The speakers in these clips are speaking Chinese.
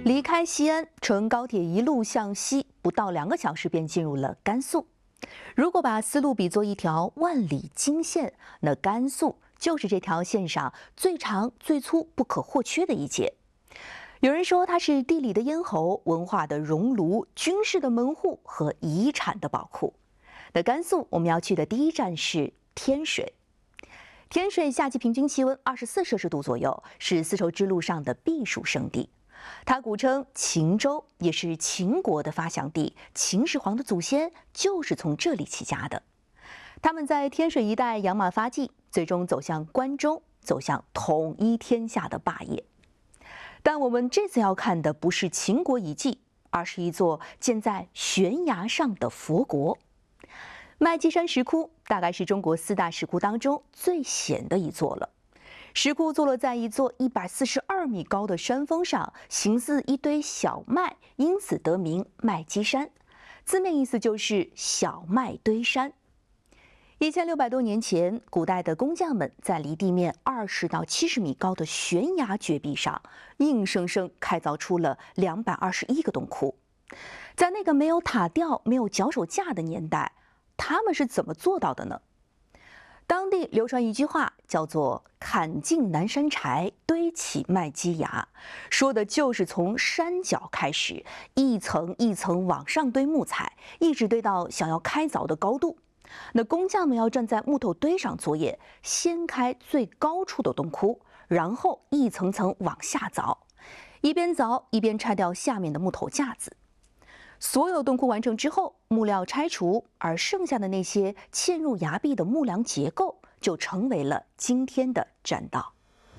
离开西安，乘高铁一路向西，不到2个小时便进入了甘肃。如果把丝路比作一条万里金线，那甘肃就是这条线上最长、最粗、不可或缺的一节。有人说它是地理的咽喉、文化的熔炉、军事的门户和遗产的宝库。那甘肃我们要去的第一站是天水。天水夏季平均气温24摄氏度左右，是丝绸之路上的避暑胜地。它古称秦州，也是秦国的发祥地。秦始皇的祖先就是从这里起家的。他们在天水一带养马发迹，最终走向关中，走向统一天下的霸业。但我们这次要看的不是秦国遗迹，而是一座建在悬崖上的佛国。麦积山石窟大概是中国4大石窟当中最显的一座了。石窟坐落在一座142米高的山峰上，形似一堆小麦，因此得名麦积山。字面意思就是小麦堆山。1600多年前，古代的工匠们在离地面20到70米高的悬崖绝壁上，硬生生开凿出了221个洞窟。在那个没有塔吊、没有脚手架的年代，他们是怎么做到的呢？当地流传一句话，叫做“砍尽南山柴，堆起麦积崖”，说的就是从山脚开始，一层一层往上堆木材，一直堆到想要开凿的高度。那工匠们要站在木头堆上作业，先开最高处的洞窟，然后一层层往下凿，一边凿一边拆掉下面的木头架子。所有洞窟完成之后，木料拆除，而剩下的那些嵌入崖壁的木梁结构就成为了今天的栈道。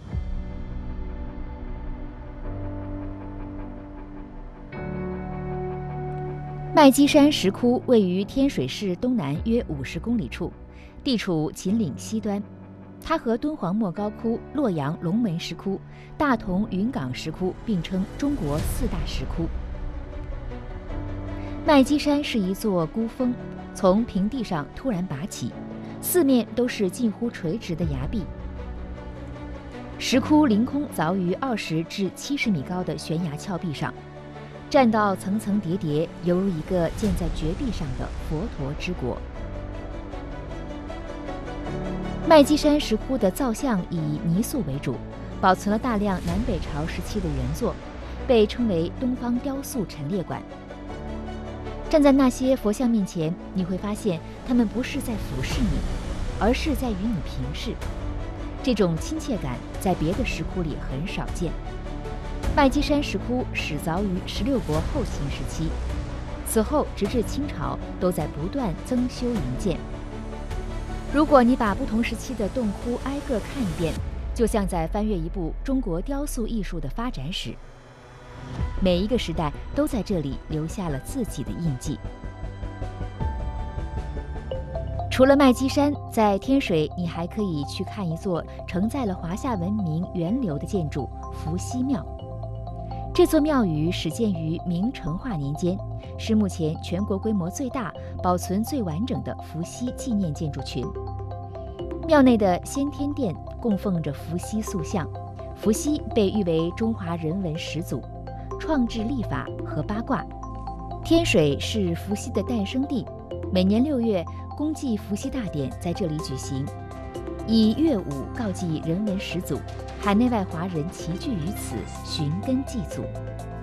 麦积山石窟位于天水市东南约50公里处，地处秦岭西端。它和敦煌莫高窟、洛阳龙门石窟、大同云冈石窟并称中国4大石窟。麦积山是一座孤峰，从平地上突然拔起，四面都是近乎垂直的崖壁。石窟凌空凿于20至70米高的悬崖峭壁上，栈道层层叠叠，犹如一个建在绝壁上的佛陀之国。麦积山石窟的造像以泥塑为主，保存了大量南北朝时期的原作，被称为东方雕塑陈列馆。站在那些佛像面前，你会发现他们不是在俯视你，而是在与你平视。这种亲切感在别的石窟里很少见。麦积山石窟始凿于16国后秦时期，此后直至清朝都在不断增修营建。如果你把不同时期的洞窟挨个看一遍，就像在翻阅一部中国雕塑艺术的发展史。每一个时代都在这里留下了自己的印记。除了麦积山，在天水你还可以去看一座承载了华夏文明源流的建筑伏羲庙。这座庙宇始建于明成化年间，是目前全国规模最大、保存最完整的伏羲纪念建筑群。庙内的先天殿供奉着伏羲塑像，伏羲被誉为中华人文始祖，创制历法和八卦。天水是伏羲的诞生地，每年6月，公祭伏羲大典在这里举行，以乐舞告祭人文始祖，海内外华人齐聚于此，寻根祭祖。